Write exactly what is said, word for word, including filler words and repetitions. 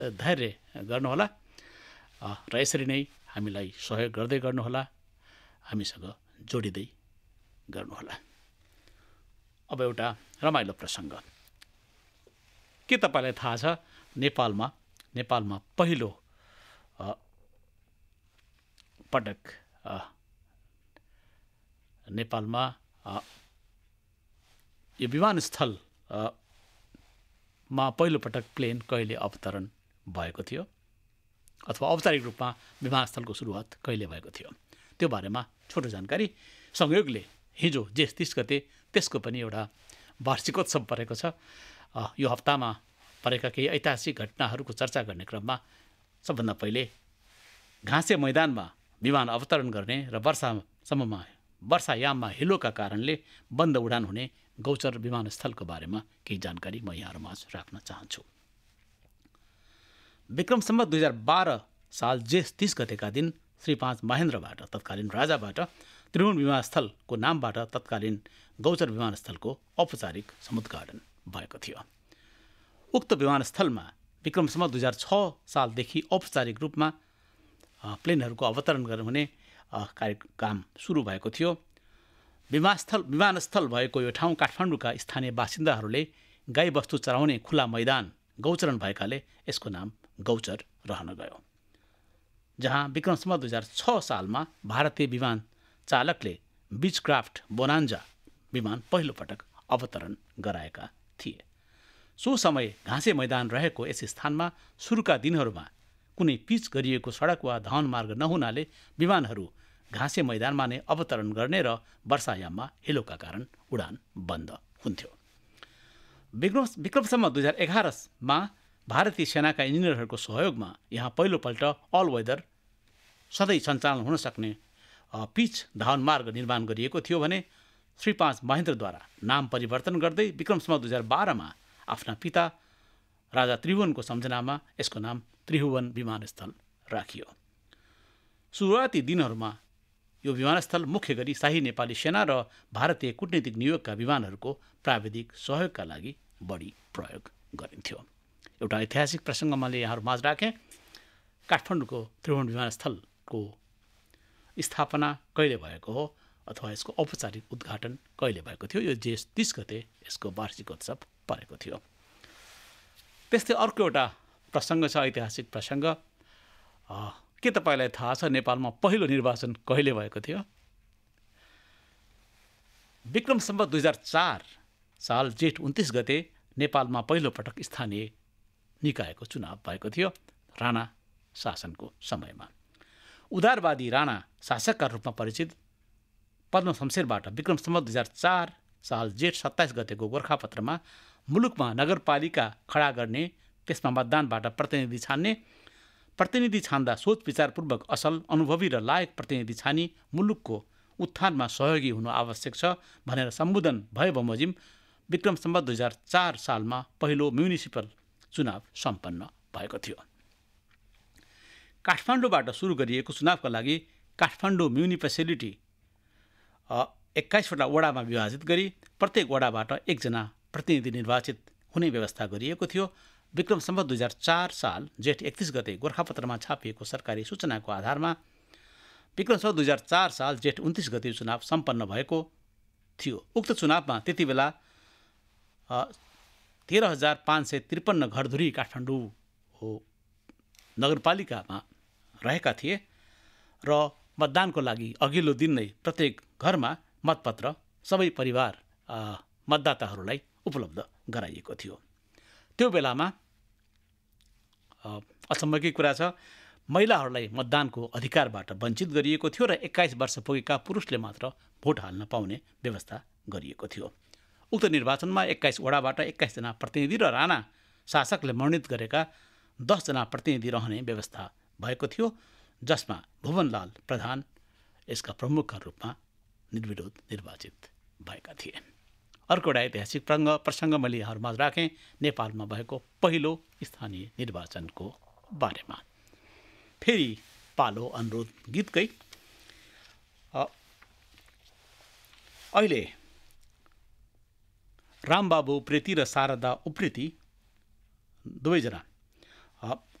धैर्य गर्नुहोला र यसरी नै हामीलाई सहयोग गर्दै गर्नुहोला, हामीसँग जोडिँदै गर्नुहोला। अब एउटा रमाइलो प्रसङ्ग। के तपाईँलाई थाहा छ नेपालमा नेपालमा पहिलो पटक नेपालमा यो विमानस्थल मा पहिलो पटक प्लेन कहिले अवतरण भएको थियो अथवा औपचारिक रूपमा विमानस्थलको सुरुवात कहिले भएको थियो? त्यो बारेमा छोटो जानकारी। संयोगले हिजो जेठ तीस गते त्यसको पनि एउटा वार्षिकोत्सव परेको छ। यो हप्तामा परेका केही ऐतिहासिक घटनाहरूको चर्चा गर्ने क्रममा सबभन्दा पहिले घाँसे मैदानमा विमान अवतरण गर्ने र वर्षासम्ममा वर्षायाममा हिलोका कारणले बन्द उडान हुने गौचर विमानस्थलको बारेमा केही जानकारी म यहाँहरूमाझ राख्न चाहन्छु। विक्रम सम्वत दुई हजार बाह्र साल जेठ तीस गतेका दिन श्री पाँच महेन्द्रबाट तत्कालीन राजाबाट त्रिभुवन विमानस्थलको नामबाट तत्कालीन गौचर विमानस्थलको औपचारिक समुद्घाटन भएको थियो। उक्त विमानस्थलमा विक्रम सम्वत दुई हजार छ सालदेखि औपचारिक रूपमा प्लेनहरूको अवतरण गर्ने कार्य काम सुरु भएको थियो। विमानस्थल विमानस्थल भएको यो ठाउँ काठमाडौँका स्थानीय बासिन्दाहरूले गाईबस्तु चराउने खुला मैदान गौचरण भएकाले यसको नाम गौचर रहन गयो। जहाँ विक्रम सम्वत दुई हजार छ सालमा भारतीय विमान चालकले बीचक्राफ्ट बोनान्जा विमान पहिलो पटक अवतरण गराएका थिए। सो समय घाँसे मैदान रहेको यस स्थानमा सुरुका दिनहरूमा कुनै पिच गरिएको सडक वा धावन मार्ग नहुनाले विमानहरू घाँसे मैदानमा नै अवतरण गर्ने र वर्षायाममा हिलोका कारण उडान बन्द हुन्थ्यो। विक्रम विक्रम सम्वत दुई हजार एघारमा भारतीय सेनाका इन्जिनियरहरूको सहयोगमा यहाँ पहिलोपल्ट अल वेदर सधैँ सञ्चालन हुन सक्ने पिच धावन मार्ग निर्माण गरिएको थियो भने श्री पाँच महेन्द्रद्वारा नाम परिवर्तन गर्दै विक्रम सम्वत दुई हजार बाह्रमा आफ्ना पिता राजा त्रिभुवनको सम्झनामा यसको नाम त्रिभुवन विमानस्थल राखियो। सुरुवाती दिनहरूमा यो विमानस्थल मुख्य गरी शाही नेपाली सेना र भारतीय कूटनीतिक नियोगका विमानहरूको प्राविधिक सहयोगका लागि बढी प्रयोग गरिन्थ्यो। एउटा ऐतिहासिक प्रसङ्ग मैले यहाँहरूमाझ राखेँ। काठमाडौँको त्रिभुवन विमानस्थलको स्थापना कहिले भएको हो अथवा यसको औपचारिक उद्घाटन कहिले भएको थियो? यो जेठ तीस गते यसको वार्षिकोत्सव परेको थियो। त्यस्तै अर्को एउटा प्रसङ्ग छ, ऐतिहासिक प्रसङ्ग। के तपाईँलाई थाहा छ नेपालमा पहिलो निर्वाचन कहिले भएको थियो? विक्रम सम्वत दुई हजार चार साल जेठ उन्तिस गते नेपालमा पहिलो पटक स्थानीय निकायको चुनाव भएको थियो राणा शासनको समयमा। उदारवादी राणा शासकका रूपमा परिचित पद्म शमशेरबाट विक्रम सम्वत दुई हजार चार साल जेठ सत्ताइस गतेको गोरखापत्रमा मुलुकमा नगरपालिका खडा गर्ने, त्यसमा मतदानबाट प्रतिनिधि छान्ने, प्रतिनिधि छान्दा सोच विचारपूर्वक असल अनुभवी र लायक प्रतिनिधि छानी मुलुकको उत्थानमा सहयोगी हुनु आवश्यक छ भनेर सम्बोधन भए बमोजिम विक्रम सम्वत दुई हजार चार सालमा पहिलो म्युनिसिपल चुनाव सम्पन्न भएको थियो। काठमाडौँबाट सुरु गरिएको चुनावका लागि काठमाडौँ म्युनिसिपालिटी एक्काइसवटा वडामा विभाजित गरी प्रत्येक वडाबाट एकजना प्रतिनिधि निर्वाचित हुने व्यवस्था गरिएको थियो। विक्रम सम्वत दुई हजार चार साल जेठ एकतिस गते गोरखापत्रमा छापिएको सरकारी सूचनाको आधारमा विक्रम सम्वत दुई हजार चार साल जेठ उन्तिस गते चुनाव सम्पन्न भएको थियो। उक्त चुनावमा त्यति बेला तेह्र हजार पाँच सय त्रिपन्न घरधुरी काठमाडौँ हो नगरपालिकामा रहेका थिए र मतदानको लागि अघिल्लो दिन नै प्रत्येक घरमा मतपत्र सबै परिवार मतदाताहरूलाई उपलब्ध गराइएको थियो। त्यो बेलामा अचम्मकै कुरा छ, महिलाहरूलाई मतदानको अधिकारबाट वञ्चित गरिएको थियो र एक्काइस वर्ष पुगेका पुरुषले मात्र भोट हाल्न पाउने व्यवस्था गरिएको थियो। उक्त निर्वाचनमा एक्काइस वडाबाट एक्काइसजना प्रतिनिधि र राणा शासकले मनोनित गरेका दसजना प्रतिनिधि रहने व्यवस्था भएको थियो, जसमा भुवनलाल प्रधान यसका प्रमुखका रूपमा निर्विरोध निर्वाचित भएका थिए। अर्को एउटा ऐतिहासिक प्रसङ्ग प्रसङ्ग मैले यहाँहरूमाझ राखेँ नेपालमा भएको पहिलो स्थानीय निर्वाचनको बारेमा। फेरि पालो अनुरोध गीतकै। अहिले रामबाबु उप्रेती र शारदा उप्रेती दुवैजना अ,